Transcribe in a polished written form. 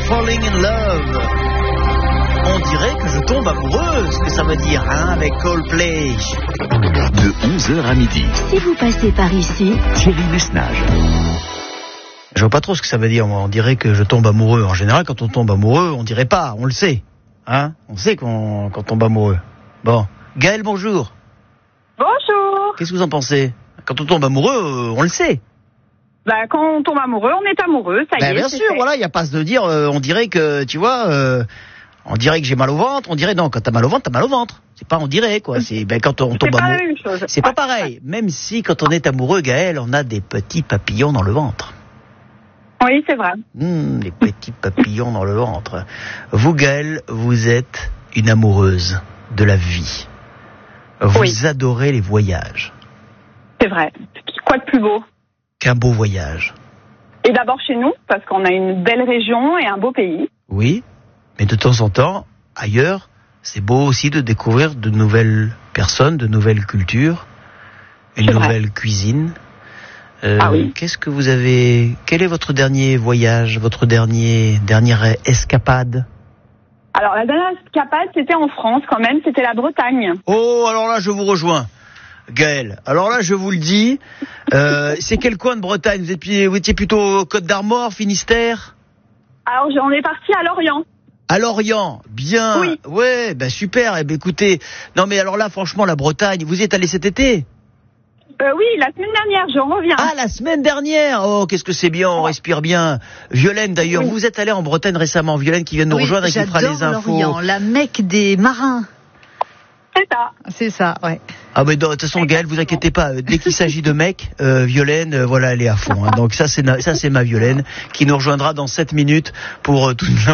falling in love. On dirait que je tombe amoureux, ce que ça veut dire, hein, avec Coldplay. De 11h à midi. Si vous passez par ici, Thierry Messnage. Je vois pas trop ce que ça veut dire, moi. On dirait que je tombe amoureux. En général, quand on tombe amoureux, on dirait pas, on le sait. Hein, on sait qu'on tombe amoureux. Bon. Gaël, bonjour. Bonjour. Qu'est-ce que vous en pensez? Quand on tombe amoureux, on le sait. Bah, quand on tombe amoureux, on est amoureux, ça y est. Bien c'est sûr, fait. voilà, il n'y a pas à se dire, on dirait que, tu vois, on dirait que j'ai mal au ventre, on dirait non, quand t'as mal au ventre, t'as mal au ventre. C'est pas on dirait, quoi. C'est, quand on tombe C'est pas amoureux. la même chose. C'est pas pareil. Même si, quand on est amoureux, Gaël, on a des petits papillons dans le ventre. Oui, c'est vrai. Les petits papillons dans le ventre. Vous, Gaël, vous êtes une amoureuse de la vie. Vous adorez les voyages. C'est vrai. Quoi de plus beau? Qu'un beau voyage. Et d'abord chez nous, parce qu'on a une belle région et un beau pays. Oui, mais de temps en temps, ailleurs, c'est beau aussi de découvrir de nouvelles personnes, de nouvelles cultures, une nouvelle cuisine. Oui. Qu'est-ce que vous avez... Quel est votre dernier voyage, votre dernière escapade? Alors, la dernière escapade, c'était en France quand même, c'était la Bretagne. Oh, alors là, je vous rejoins, Gaël. Alors là, je vous le dis, c'est quel coin de Bretagne? Vous étiez plutôt Côte d'Armor, Finistère? Alors, on est parti à Lorient. À Lorient, bien. Oui. Ouais, super. Eh ben, écoutez, non mais alors là, franchement, la Bretagne, vous y êtes allé cet été? Oui, la semaine dernière, je reviens. Ah, la semaine dernière. Oh, qu'est-ce que c'est bien, on respire bien. Violaine, d'ailleurs, vous êtes allée en Bretagne récemment. Violaine qui vient de nous rejoindre et qui fera les infos. Lorient, la Mecque des marins. C'est ça. C'est ça, ouais. Ah, mais de toute façon, Gaël, vous inquiétez pas. Dès qu'il s'agit de mecs, Violaine, voilà, elle est à fond. Hein. Donc ça, c'est ma Violaine qui nous rejoindra dans 7 minutes pour toute